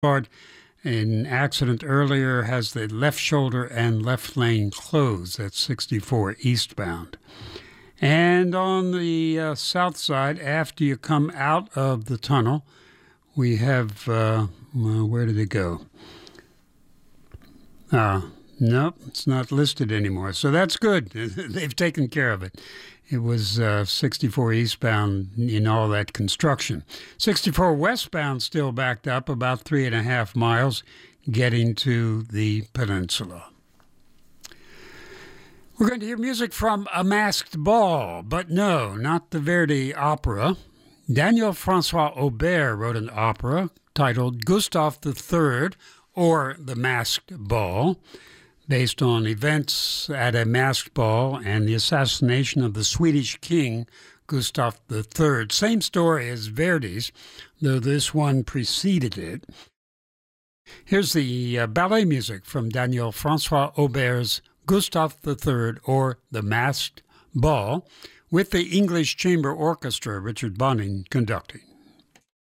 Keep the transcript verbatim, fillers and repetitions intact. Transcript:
An accident earlier has the left shoulder and left lane closed at sixty-four eastbound. And on the uh, south side, after you come out of the tunnel, we have, uh, well, where did it go? Uh, nope, it's not listed anymore. So that's good. They've taken care of it. It was uh, sixty-four eastbound in all that construction. sixty-four westbound still backed up about three and a half miles getting to the peninsula. We're going to hear music from A Masked Ball, but no, not the Verdi opera. Daniel Francois Aubert wrote an opera titled Gustav the Third, or The Masked Ball, based on events at a masked ball and the assassination of the Swedish king, Gustav the Third. Same story as Verdi's, though this one preceded it. Here's the uh, ballet music from Daniel Francois Aubert's Gustav the Third, or The Masked Ball, with the English Chamber Orchestra, Richard Bonning, conducting.